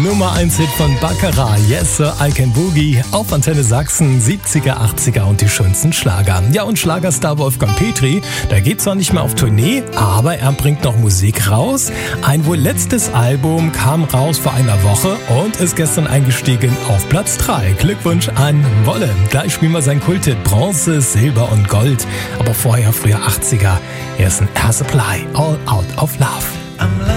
Nummer 1 Hit von Baccarat, Yes Sir, I Can Boogie, auf Antenne Sachsen, 70er, 80er und die schönsten Schlager. Ja, und Schlagerstar Wolfgang Petri, der geht zwar nicht mehr auf Tournee, aber er bringt noch Musik raus. Ein wohl letztes Album kam raus vor einer Woche und ist gestern eingestiegen auf Platz 3. Glückwunsch an Wolle. Gleich spielen wir sein Kulthit Bronze, Silber und Gold. Aber vorher, früher 80er, hier ist ein Air Supply, All Out of Love.